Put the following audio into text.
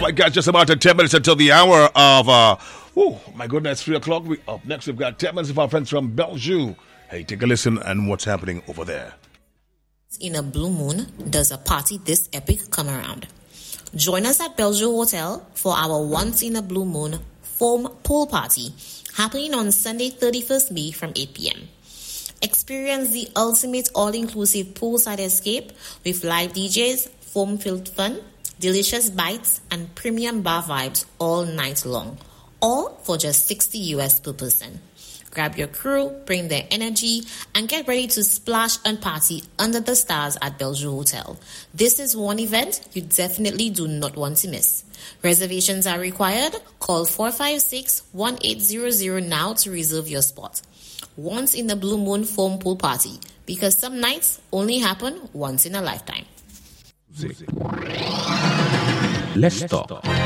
right, guys, just about 10 minutes until the hour of, oh, my goodness, 3 o'clock. Up next, we've got 10 minutes of our friends from Belgium. Hey, take a listen and what's happening over there. In a blue moon, does a party this epic come around? Join us at Belgium Hotel for our once in a blue moon foam pool party happening on Sunday 31st May from 8 p.m. Experience the ultimate all-inclusive poolside escape with live DJs, foam-filled fun, delicious bites, and premium bar vibes all night long, all for just $60 US per person. Grab your crew, bring their energy, and get ready to splash and party under the stars at Belgium Hotel. This is one event you definitely do not want to miss. Reservations are required. Call 456-1800 now to reserve your spot. Once in the Blue Moon Foam Pool Party, because some nights only happen once in a lifetime. Let's talk.